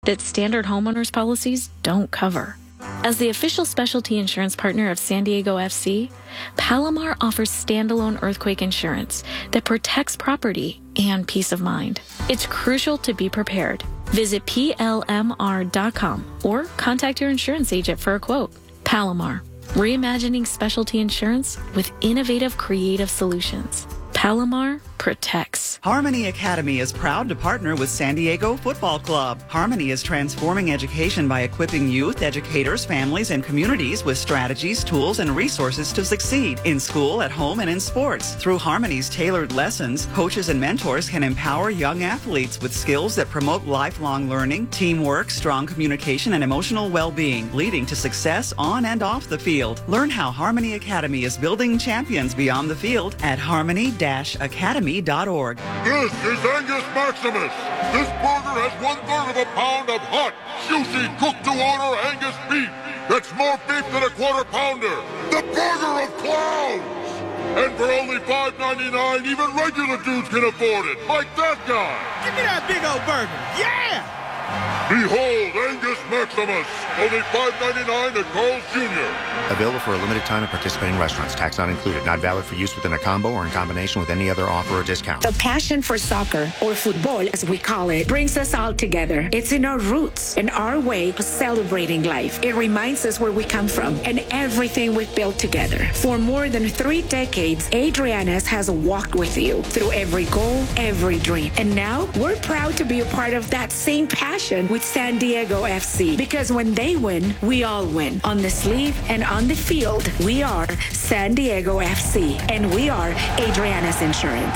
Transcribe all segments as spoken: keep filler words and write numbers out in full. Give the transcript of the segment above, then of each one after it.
that standard homeowners policies don't cover. As the official specialty insurance partner of San Diego F C, Palomar offers standalone earthquake insurance that protects property and peace of mind. It's crucial to be prepared. Visit P L M R dot com or contact your insurance agent for a quote. Palomar, reimagining specialty insurance with innovative, creative solutions. Palomar protects. Harmony Academy is proud to partner with San Diego Football Club. Harmony is transforming education by equipping youth, educators, families, and communities with strategies, tools, and resources to succeed in school, at home, and in sports. Through Harmony's tailored lessons, coaches and mentors can empower young athletes with skills that promote lifelong learning, teamwork, strong communication, and emotional well-being, leading to success on and off the field. Learn how Harmony Academy is building champions beyond the field at harmony dash academy dot org. This is Angus Maximus. This burger has one third of a pound of hot, juicy, cooked to order Angus beef. That's more beef than a quarter pounder. The burger of clowns. And for only five ninety-nine, even regular dudes can afford it, like that guy. Give me that big old burger. Yeah! Behold, Angus Maximus. Only five ninety-nine at Carl's Junior Available for a limited time at participating restaurants. Tax not included. Not valid for use within a combo or in combination with any other offer or discount. The passion for soccer, or football as we call it, brings us all together. It's in our roots and our way of celebrating life. It reminds us where we come from and everything we've built together. For more than three decades, Adriana's has walked with you through every goal, every dream. And now we're proud to be a part of that same passion with San Diego F C, because when they win, we all win. On the sleeve and on the field, we are San Diego F C, and we are Adriana's Insurance.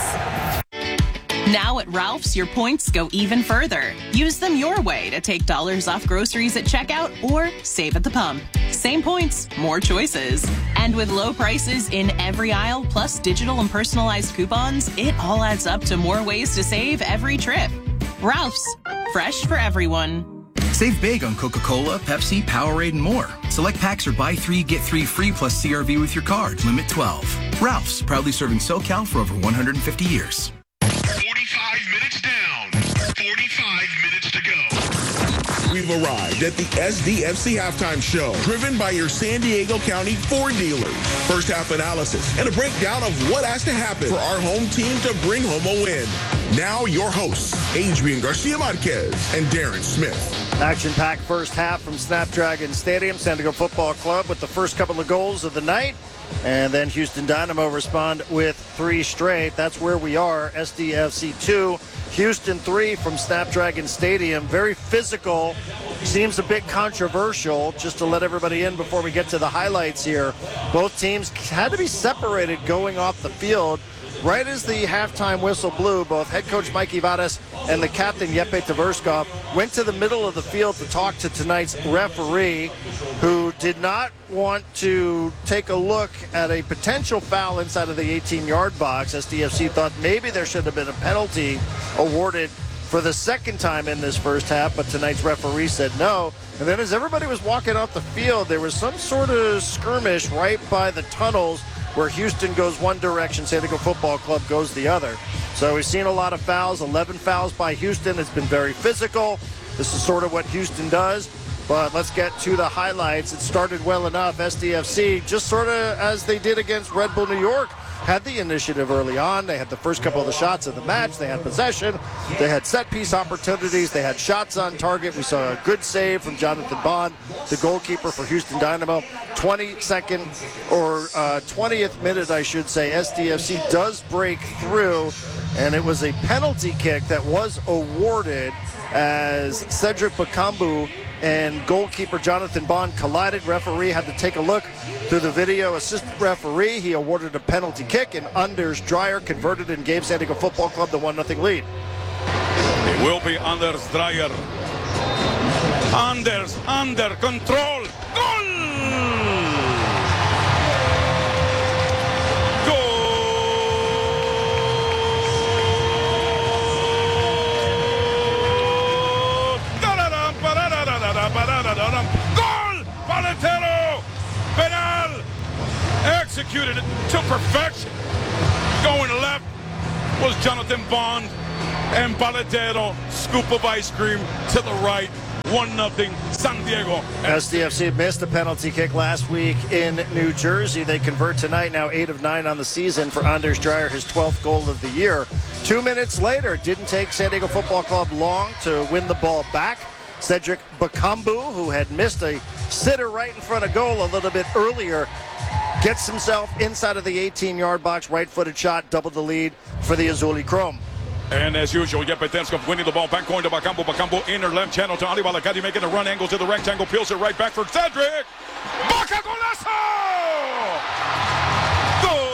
Now at Ralph's, your points go even further. Use them your way to take dollars off groceries at checkout or save at the pump. Same points, more choices. And with low prices in every aisle, plus digital and personalized coupons, it all adds up to more ways to save every trip. Ralph's, fresh for everyone. Save big on Coca-Cola, Pepsi, Powerade, and more. Select packs are buy three, get three free plus C R V with your card. Limit twelve. Ralph's, proudly serving SoCal for over one hundred fifty years. forty-five minutes down. forty-five minutes to go. We've arrived at the S D F C Halftime Show, driven by your San Diego County Ford dealers. First half analysis and a breakdown of what has to happen for our home team to bring home a win. Now your hosts, Adrian Garcia Marquez and Darren Smith. Action-packed first half from Snapdragon Stadium, San Diego Football Club with the first couple of goals of the night. And then Houston Dynamo respond with three straight. That's where we are. S D F C two, Houston three from Snapdragon Stadium. Very physical. Seems a bit controversial. Just to let everybody in before we get to the highlights here, both teams had to be separated going off the field. Right as the halftime whistle blew, both head coach Mike Ivades and the captain Yeppe Tverskov went to the middle of the field to talk to tonight's referee, who did not want to take a look at a potential foul inside of the eighteen-yard box. S D F C thought maybe there should have been a penalty awarded for the second time in this first half, but tonight's referee said no. And then as everybody was walking off the field, there was some sort of skirmish right by the tunnels where Houston goes one direction, San Diego Football Club goes the other. So we've seen a lot of fouls, eleven fouls by Houston. It's been very physical. This is sort of what Houston does. But let's get to the highlights. It started well enough. S D F C, just sort of as they did against Red Bull New York, had the initiative early on. They had the first couple of the shots of the match. They had possession. They had set-piece opportunities. They had shots on target. We saw a good save from Jonathan Bond, the goalkeeper for Houston Dynamo. twenty-second or uh, twentieth minute, I should say, S D F C does break through, and it was a penalty kick that was awarded as Cedric Bakambu and goalkeeper Jonathan Bond collided. Referee had to take a look through the video. Assistant referee, he awarded a penalty kick, and Anders Dreyer converted and gave San Diego Football Club the one nothing lead. It will be Anders Dreyer. Anders under control. Goal! Goal! Paletero! Penal! Executed it to perfection. Going left was Jonathan Bond, and Paletero, scoop of ice cream to the right. one nothing San Diego. S D F C missed a penalty kick last week in New Jersey. They convert tonight, now eight of nine on the season for Anders Dreyer, his twelfth goal of the year. Two minutes later, it didn't take San Diego Football Club long to win the ball back. Cedric Bakambu, who had missed a sitter right in front of goal a little bit earlier, gets himself inside of the eighteen-yard box, right-footed shot, doubled the lead for the Azzurri Chrome. And as usual, Jeppe Tenskov winning the ball back, going to Bakambu. Bakambu inner left channel to Ali Balakadi, making a run angle to the rectangle, peels it right back for Cedric. Baka golazo! Goal!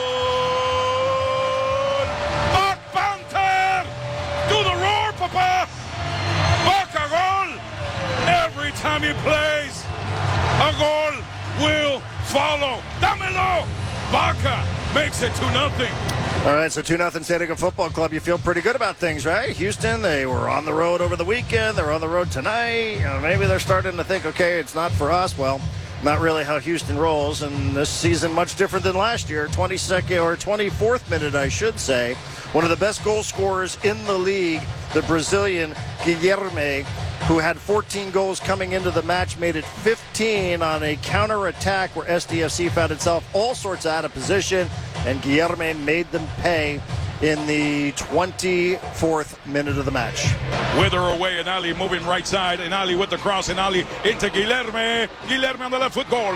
Bak Panther! Do the roar, Papa! Baka goal! Every time he plays, a goal will follow. Damelo! Baka makes it two nothing. All right, so two nothing San Diego Football Club. You feel pretty good about things, right? Houston, they were on the road over the weekend. They're on the road tonight. You know, maybe they're starting to think, okay, it's not for us. Well, not really how Houston rolls. And this season, much different than last year. twenty-second or twenty-fourth minute, I should say. One of the best goal scorers in the league, the Brazilian Guilherme, who had fourteen goals coming into the match, made it fifteen on a counter-attack where S D F C found itself all sorts out of position, and Guilherme made them pay in the twenty-fourth minute of the match. Wither away, and Ali moving right side, and Ali with the cross, and Ali into Guilherme. Guilherme on the left foot, goal.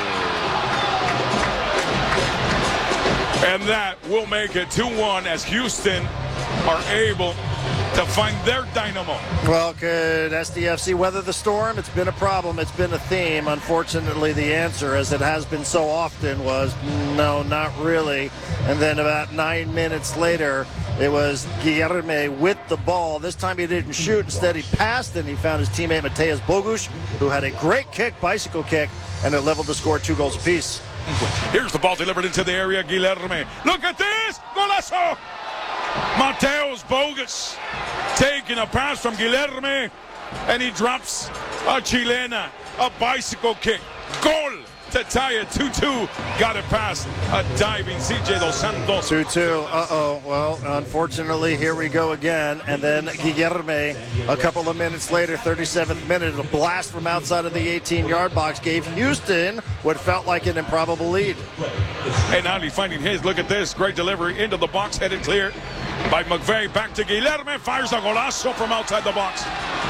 And that will make it two one as Houston are able to find their dynamo. Well, could S D F C weather the storm? It's been a problem. It's been a theme. Unfortunately, the answer, as it has been so often, was no, not really. And then about nine minutes later, it was Guilherme with the ball. This time he didn't shoot. Instead, he passed, and he found his teammate Mateus Bogusz, who had a great kick, bicycle kick, and it leveled the score two goals apiece. Here's the ball delivered into the area. Guilherme. Look at this! Golazo! Mateus Bogusz taking a pass from Guilherme, and he drops a chilena, a bicycle kick. Goal to tie it two two. Got it past a diving C J Dos Santos. two two. Uh-oh. Well, unfortunately, here we go again. And then Guilherme, a couple of minutes later, thirty-seventh minute, a blast from outside of the eighteen-yard box gave Houston what felt like an improbable lead. And Ali finding his. Look at this. Great delivery into the box, headed clear by McVeigh. Back to Guilherme. Fires a golazo from outside the box.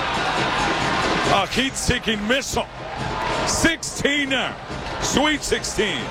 A heat-seeking missile. sixteen. Sweet sixteen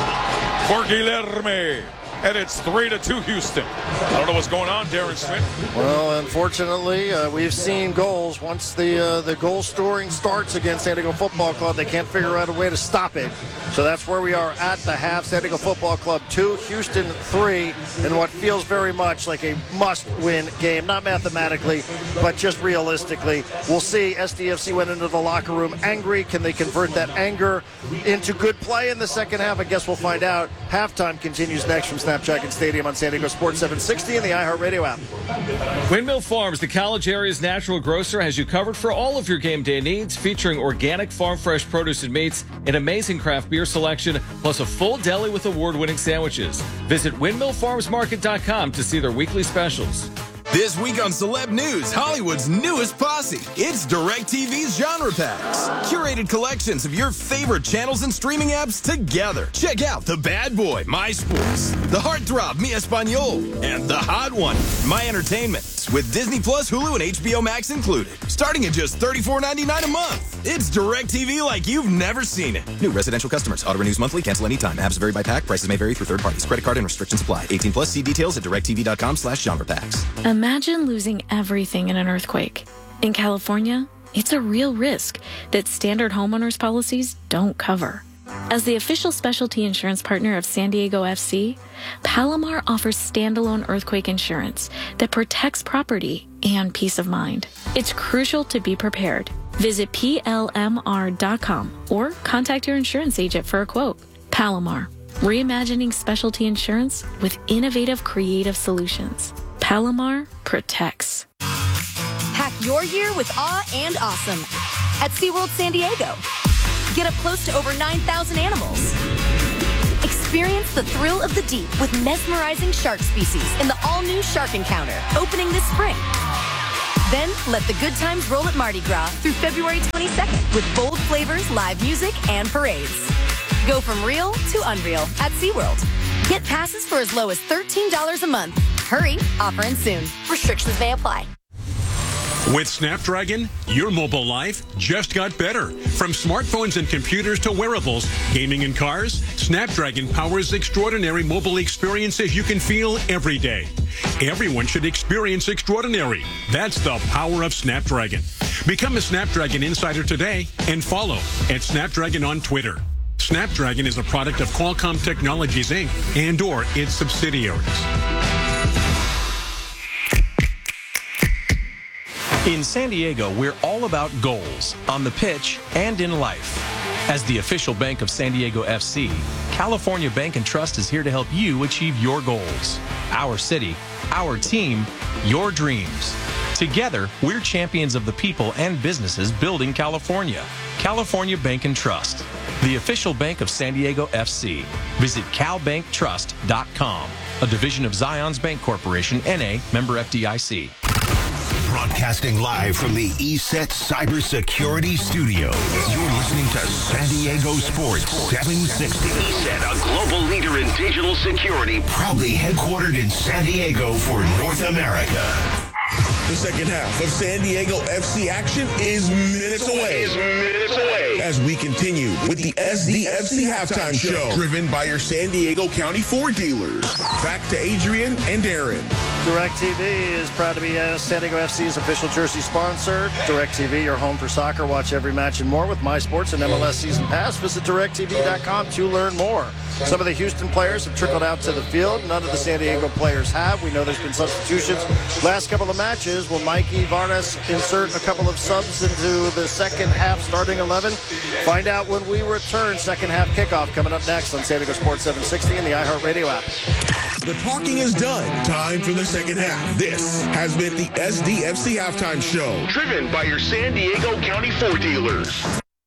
for Guilherme. And it's three to two Houston. I don't know what's going on, Darren Smith. Well, unfortunately, uh, we've seen goals. Once the uh, the goal scoring starts against San Diego Football Club, they can't figure out a way to stop it. So that's where we are at the half. San Diego Football Club two, Houston three, in what feels very much like a must-win game. Not mathematically, but just realistically. We'll see. S D F C went into the locker room angry. Can they convert that anger into good play in the second half? I guess we'll find out. Halftime continues next from Snapdragon Stadium on San Diego Sports seven sixty and the iHeartRadio app. Windmill Farms, the college area's natural grocer, has you covered for all of your game day needs, featuring organic farm fresh produce and meats, an amazing craft beer selection, plus a full deli with award-winning sandwiches. Visit windmill farms market dot com to see their weekly specials. This week on Celeb News, Hollywood's newest posse. It's DirecTV's Genre Packs. Curated collections of your favorite channels and streaming apps together. Check out The Bad Boy, My Sports, The Heartthrob, Mi Español, and The Hot One, My Entertainment. With Disney Plus, Hulu, and H B O Max included. Starting at just thirty-four ninety-nine a month. It's DirecTV like you've never seen it. New residential customers. Auto renews monthly. Cancel anytime. Apps vary by pack. Prices may vary through third parties. Credit card and restrictions apply. eighteen plus. See details at directv.com slash genre packs. Imagine losing everything in an earthquake. In California, it's a real risk that standard homeowners policies don't cover. As the official specialty insurance partner of San Diego F C, Palomar offers standalone earthquake insurance that protects property and peace of mind. It's crucial to be prepared. Visit P L M R dot com or contact your insurance agent for a quote. Palomar, reimagining specialty insurance with innovative, creative solutions. Palomar protects. Pack your year with awe and awesome at SeaWorld San Diego. Get up close to over nine thousand animals. Experience the thrill of the deep with mesmerizing shark species in the all-new Shark Encounter, opening this spring. Then let the good times roll at Mardi Gras through February twenty-second with bold flavors, live music, and parades. Go from real to unreal at SeaWorld. Get passes for as low as thirteen dollars a month. Hurry, offer ends soon. Restrictions may apply. With Snapdragon, your mobile life just got better. From smartphones and computers to wearables, gaming and cars, Snapdragon powers extraordinary mobile experiences you can feel every day. Everyone should experience extraordinary. That's the power of Snapdragon. Become a Snapdragon insider today and follow at Snapdragon on Twitter. Snapdragon is a product of Qualcomm Technologies, Incorporated and or its subsidiaries. In San Diego, we're all about goals, on the pitch and in life. As the official bank of San Diego F C, California Bank and Trust is here to help you achieve your goals. Our city, our team, your dreams. Together, we're champions of the people and businesses building California. California Bank and Trust, the official bank of San Diego F C. Visit cal bank trust dot com, a division of Zions Bank Corporation, N A, member F D I C. Broadcasting live from the E S E T Cybersecurity Studios. You're listening to San Diego Sports seven sixty. E S E T, a global leader in digital security, proudly headquartered in San Diego for North America. The second half of San Diego F C action is minutes away. Is minutes away. As we continue with the S D F C halftime show, driven by your San Diego County Ford dealers. Back to Adrian and Darren. DirecTV is proud to be uh, San Diego F C's official jersey sponsor. DirecTV, your home for soccer. Watch every match and more with My Sports and M L S Season Pass. Visit direct T V dot com to learn more. Some of the Houston players have trickled out to the field. None of the San Diego players have. We know there's been substitutions. Last couple of matches, will Mikey Varnes insert a couple of subs into the second half starting eleven? Find out when we return. Second half kickoff coming up next on San Diego Sports seven sixty and the iHeartRadio app. The talking is done. Time for the second half. This has been the S D F C halftime show, driven by your San Diego County Ford dealers.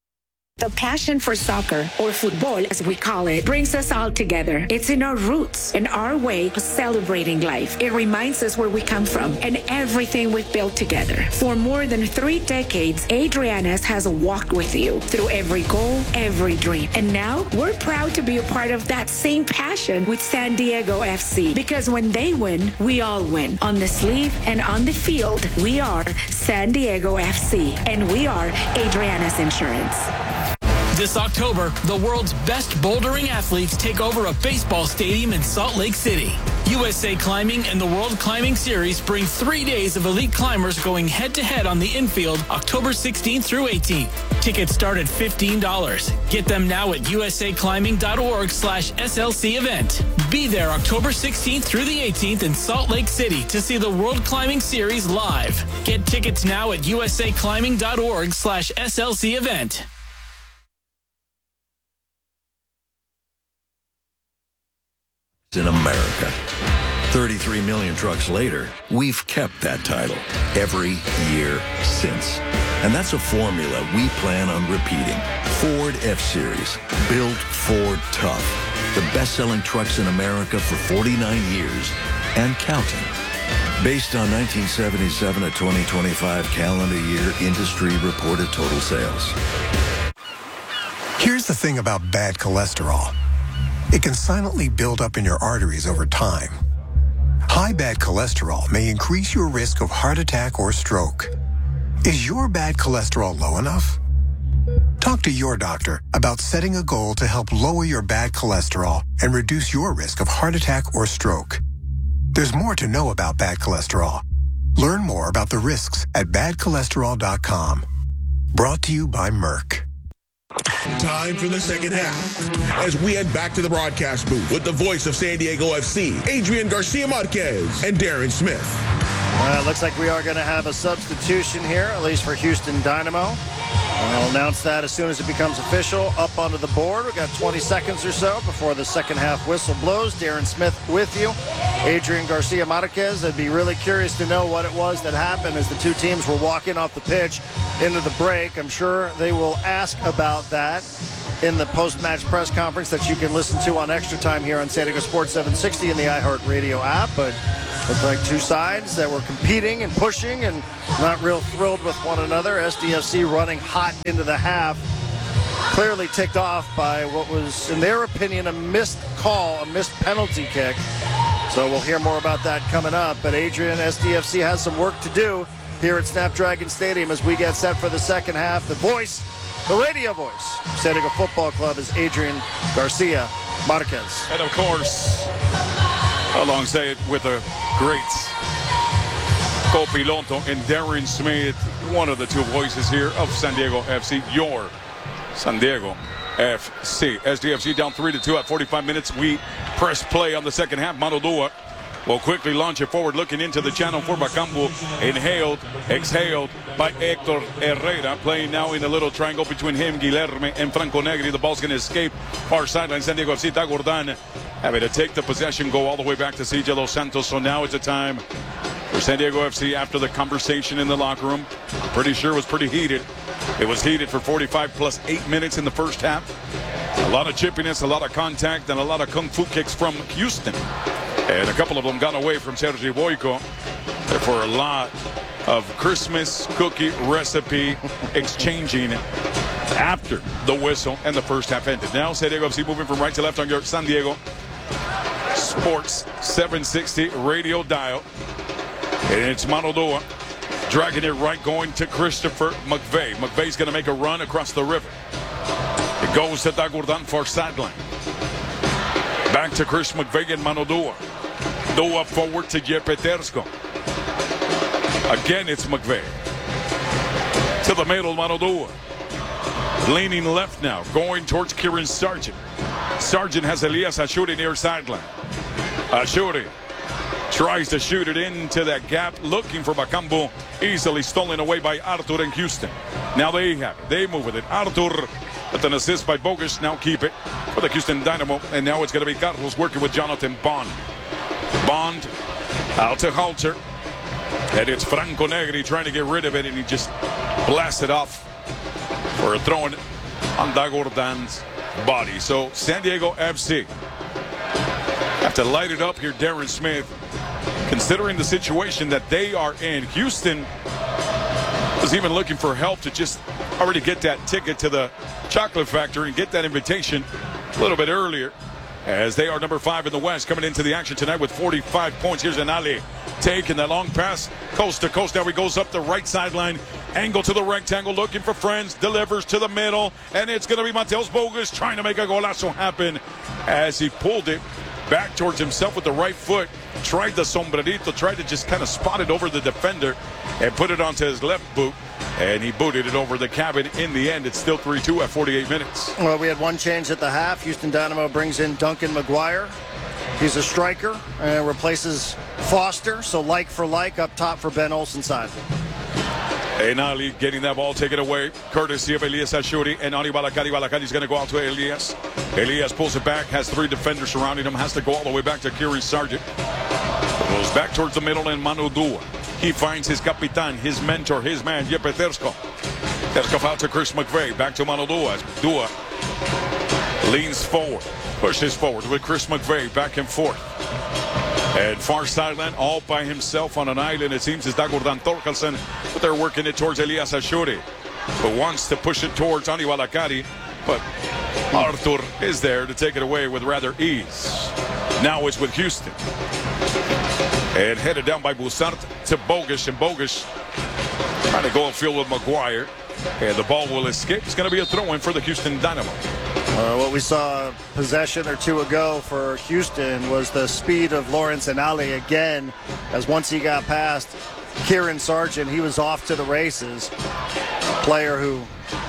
The passion for soccer, or football as we call it, brings us all together. It's in our roots and our way of celebrating life. It reminds us where we come from and everything we've built together. For more than three decades, Adriana's has walked with you through every goal, every dream. And now we're proud to be a part of that same passion with San Diego F C. Because when they win, we all win. On the sleeve and on the field, we are San Diego F C. And we are Adriana's Insurance. This October, the world's best bouldering athletes take over a baseball stadium in Salt Lake City. U S A Climbing and the World Climbing Series bring three days of elite climbers going head-to-head on the infield October sixteenth through eighteenth. Tickets start at fifteen dollars. Get them now at usaclimbing.org slash SLC event. Be there October sixteenth through the eighteenth in Salt Lake City to see the World Climbing Series live. Get tickets now at usaclimbing.org slash SLC event. In America. thirty-three million trucks later, we've kept that title every year since. And that's a formula we plan on repeating. Ford F-Series, built Ford tough. The best-selling trucks in America for forty-nine years and counting. Based on nineteen seventy-seven to twenty twenty-five calendar year industry reported total sales. Here's the thing about bad cholesterol. It can silently build up in your arteries over time. High bad cholesterol may increase your risk of heart attack or stroke. Is your bad cholesterol low enough? Talk to your doctor about setting a goal to help lower your bad cholesterol and reduce your risk of heart attack or stroke. There's more to know about bad cholesterol. Learn more about the risks at bad cholesterol dot com. Brought to you by Merck. Time for the second half as we head back to the broadcast booth with the voice of San Diego F C, Adrian Garcia Marquez and Darren Smith. Uh, looks like we are going to have a substitution here, at least for Houston Dynamo. I'll announce that as soon as it becomes official. Up onto the board. We've got twenty seconds or so before the second half whistle blows. Darren Smith with you. Adrian Garcia Marquez. I'd be really curious to know what it was that happened as the two teams were walking off the pitch into the break. I'm sure they will ask about that in the post-match press conference that you can listen to on Extra Time here on San Diego Sports seven sixty in the iHeartRadio app. But looked like two sides that were competing and pushing and not real thrilled with one another. S D F C running hot into the half. Clearly ticked off by what was, in their opinion, a missed call, a missed penalty kick. So we'll hear more about that coming up. But Adrian, S D F C has some work to do here at Snapdragon Stadium as we get set for the second half. The voice, the radio voice, San Diego Football Club is Adrian Garcia Marquez. And of course, alongside it with the greats, Copiloto and Darren Smith, one of the two voices here of San Diego F C, your San Diego F C. S D F C down three to two at forty-five minutes. We press play on the second half. Manodua will quickly launch it forward, looking into the channel for Bacambu. Inhaled, exhaled by Hector Herrera. Playing now in a little triangle between him, Guilherme, and Franco Negri. The ball's going to escape far sideline. San Diego F C, Tagordan having to take the possession, go all the way back to C J Los Santos. So now it's a time for San Diego F C after the conversation in the locker room. Pretty sure it was pretty heated. It was heated for forty-five plus eight minutes in the first half. A lot of chippiness, a lot of contact, and a lot of kung fu kicks from Houston. And a couple of them got away from Sergio Boyko. Therefore, a lot of Christmas cookie recipe exchanging after the whistle and the first half ended. Now, San Diego F C moving from right to left on your San Diego Sports seven sixty radio dial. And it's Manodua dragging it right, going to Christopher McVeigh. McVeigh's going to make a run across the river. It goes to Tagordan for sideline. Back to Chris McVeigh and Manodua. Dua forward to Yepetersko. Again, it's McVeigh. To the middle, Manodua. Leaning left now, going towards Kieran Sargent. Sargent has Elias Ashuri near sideline. Ashuri tries to shoot it into that gap, looking for Bacambu. Easily stolen away by Arthur and Houston. Now they have it. They move with it. Arthur with an assist by Bogus. Now keep it for the Houston Dynamo. And now it's going to be Carlos working with Jonathan Bond. Bond out to Halter. And it's Franco Negri trying to get rid of it. And he just blasted off for a throw on Tagordan's body. So San Diego F C have to light it up here. Darren Smith, considering the situation that they are in. Houston was even looking for help to just already get that ticket to the chocolate factory and get that invitation a little bit earlier, as they are number five in the West, coming into the action tonight with forty-five points. Here's Anali taking that long pass coast to coast. Now he goes up the right sideline, angle to the rectangle, looking for friends, delivers to the middle, and it's going to be Mateus Bogus trying to make a golazo happen as he pulled it back towards himself with the right foot, tried the sombrerito, tried to just kind of spot it over the defender and put it onto his left boot, and he booted it over the cabin. In the end, it's still three two at forty-eight minutes. Well, we had one change at the half. Houston Dynamo brings in Duncan McGuire. He's a striker and replaces Foster, so like for like up top for Ben Olsen side. Enali getting that ball taken away, courtesy of Elias Ashuri and Ani Balakari. Balakari's going to go out to Elias. Elias pulls it back, has three defenders surrounding him, has to go all the way back to Kieran Sargent. Goes back towards the middle, and Manodua. He finds his capitan, his mentor, his man, Yepe Tersko. Tersko out to Chris McVeigh, back to Manodua. Dua leans forward, pushes forward with Chris McVeigh back and forth. And far sideline, all by himself on an island, it seems, is Tagordan Thorkelson, but they're working it towards Elias Ashuri, who wants to push it towards Ani Balakari, but Arthur is there to take it away with rather ease. Now it's with Houston. And headed down by Boussart to Bogus, and Bogus trying to go upfield with McGuire. And the ball will escape. It's going to be a throw-in for the Houston Dynamo. Uh, what we saw possession or two ago for Houston was the speed of Lawrence Anali again, as once he got past Kieran Sargent, he was off to the races. A player who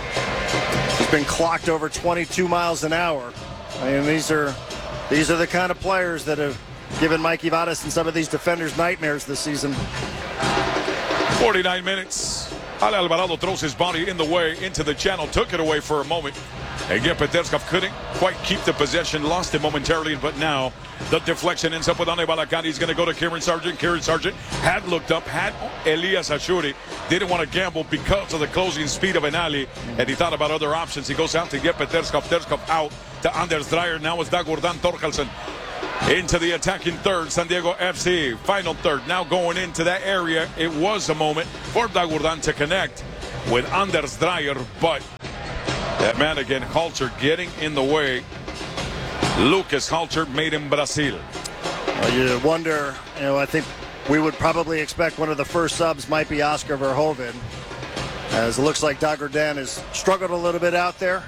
has been clocked over twenty-two miles an hour. I mean, these are these are the kind of players that have given Mikey Vadas and some of these defenders nightmares this season. forty-nine minutes. Ale Alvarado throws his body in the way into the channel, took it away for a moment. Again, Peterskov couldn't quite keep the possession, lost it momentarily, but now the deflection ends up with Ane Balakani. He's going to go to Kieran Sargent. Kieran Sargent had looked up, had Elias Ashuri, didn't want to gamble because of the closing speed of Enali, and he thought about other options. He goes out to get Peterskov. Peterskov out to Anders Dreyer. Now it's Dagurdan Torkelsen into the attacking third. San Diego F C, final third. Now going into that area, it was a moment for Dagurdan to connect with Anders Dreyer, but that man again, Halter, getting in the way. Lucas Halter, made in Brazil. Well, you wonder, you know, I think we would probably expect one of the first subs might be Oscar Verhoeven, as it looks like Dagurdan has struggled a little bit out there.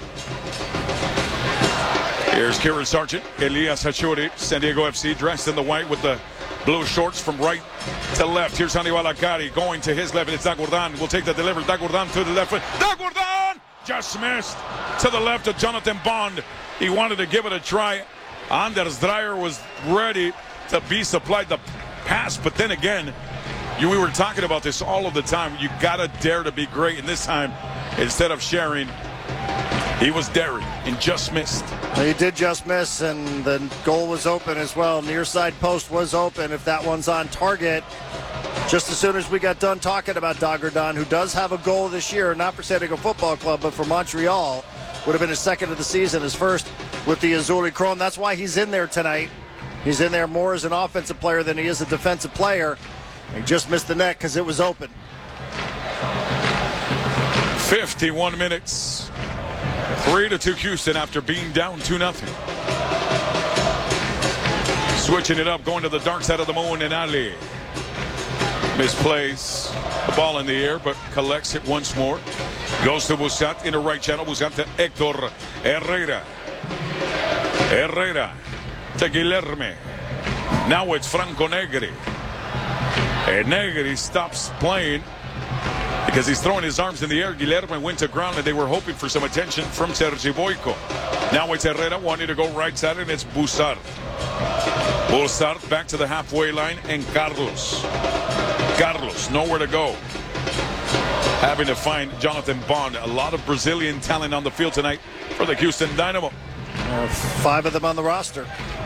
Here's Kieran Sargent, Elias Hachuri, San Diego F C, dressed in the white with the blue shorts from right to left. Here's Hannibal Akari going to his left, and it's Dagurdan. Will take the delivery. Dagurdan to the left foot. Dagurdan just missed to the left of Jonathan Bond. He wanted to give it a try. Anders Dreyer was ready to be supplied the pass, but then again, you, we were talking about this all of the time. You gotta dare to be great, and this time, instead of sharing, he was daring and just missed. He did just miss, and the goal was open as well. Near side post was open. If that one's on target, just as soon as we got done talking about Dagurdan, who does have a goal this year, not for San Diego Football Club, but for Montreal, would have been his second of the season, his first with the Azzurri Chrome. That's why he's in there tonight. He's in there more as an offensive player than he is a defensive player. He just missed the net because it was open. fifty-one minutes. three to two Houston after being down two nothing. Switching it up, going to the dark side of the moon, and Ali misplays the ball in the air, but collects it once more. Goes to Busat in the right channel. Busat to Hector Herrera. Herrera to Guilherme. Now it's Franco Negri. And Negri stops playing because he's throwing his arms in the air. Guilherme went to ground, and they were hoping for some attention from Sergi Boyko. Now it's Herrera wanting to go right side, and it's Bussard. Bussard back to the halfway line, and Carlos. Carlos, nowhere to go. Having to find Jonathan Bond. A lot of Brazilian talent on the field tonight for the Houston Dynamo. Uh, five of them on the roster.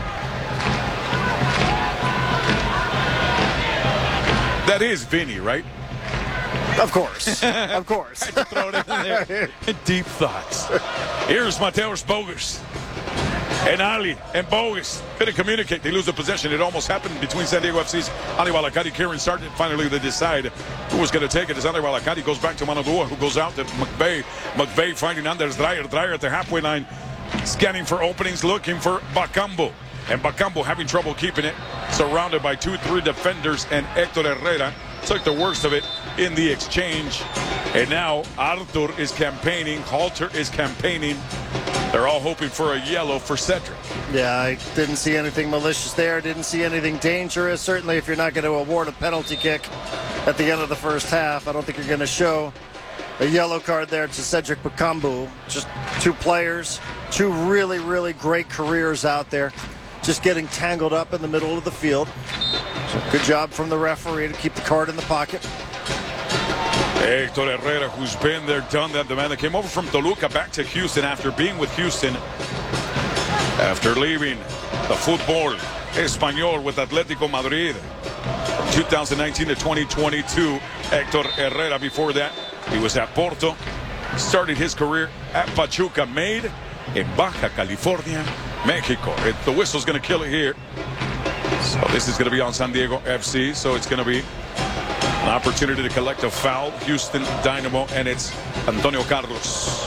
That is Vinny, right? Of course. Of course. Had to throw it in there. Deep thoughts. Here's Mateus Bogus. And Ali and Bogus couldn't communicate. They lose the possession. It almost happened between San Diego F C's Ali Walakati, Kieran Sargent. Finally, they decide who was going to take it. As Ali Walakati goes back to Manadua, who goes out to McVeigh. McVeigh finding Anders Dreyer. Dreyer at the halfway line, scanning for openings, looking for Bacambo. And Bacambo having trouble keeping it. Surrounded by two, three defenders, and Hector Herrera took the worst of it in the exchange. And now Arthur is campaigning. Halter is campaigning. They're all hoping for a yellow for Cedric. Yeah, I didn't see anything malicious there. Didn't see anything dangerous. Certainly if you're not going to award a penalty kick at the end of the first half, I don't think you're going to show a yellow card there to Cedric Bakambu. Just two players, two really, really great careers out there, just getting tangled up in the middle of the field. So good job from the referee to keep the card in the pocket. Hector Herrera, who's been there, done that. The man that came over from Toluca back to Houston after being with Houston, after leaving the football Español with Atlético Madrid from two thousand nineteen to twenty twenty-two. Hector Herrera, before that, he was at Porto, started his career at Pachuca, made in Baja California, Mexico. It, the whistle's going to kill it here. So this is going to be on San Diego F C, so it's going to be an opportunity to collect a foul. Houston Dynamo, and it's Antonio Carlos.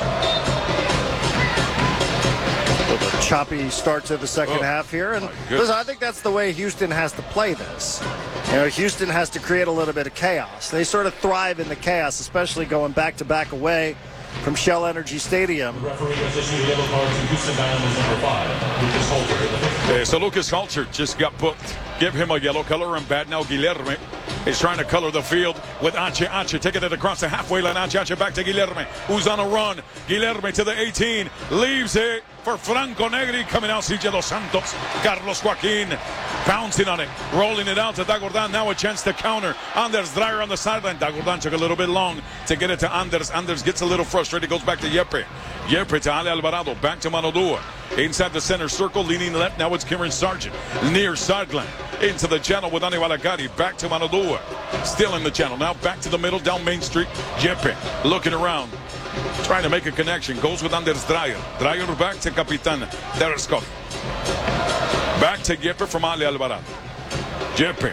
A choppy start to the second oh, half here, and listen, I think that's the way Houston has to play this. You know, Houston has to create a little bit of chaos. They sort of thrive in the chaos, especially going back to back away from Shell Energy Stadium. The referee has issued a yellow card to Houston Dynamo's number five, Lucas Halter. Okay, so Lucas Halter just got booked. Give him a yellow color, and bad now Guilherme is trying to color the field with Ache. Ache taking it across the halfway line. Ache, Ache back to Guilherme, who's on a run. Guilherme to the eighteen, leaves it for Franco Negri. Coming out, C J Dos Santos. Carlos Joaquin bouncing on it, rolling it out to Dagordan. Now a chance to counter. Anders Dreyer on the sideline. Dagordan took a little bit long to get it to Anders. Anders gets a little frustrated, goes back to Yepe. Yepe to Ale Alvarado, back to Manodua. Inside the center circle, leaning left. Now it's Kieran Sargent. Near sideline. Into the channel with Ani Balagari. Back to Manodua. Still in the channel. Now back to the middle, down Main Street. Yepe looking around. Trying to make a connection. Goes with Anders Dreyer. Dreyer back to Capitan Tereskov. Back to Yepe from Ali Alvarado. Yepe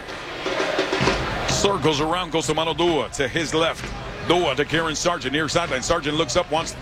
circles around, goes to Mano Dua to his left. Dua to Kieran Sargent, near sideline. Sargent looks up, wants